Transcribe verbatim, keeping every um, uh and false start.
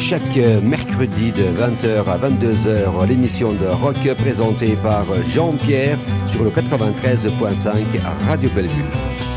Chaque mercredi de vingt heures à vingt-deux heures, l'émission de rock présentée par Jean-Pierre sur le quatre-vingt-treize point cinq Radio Bellevue.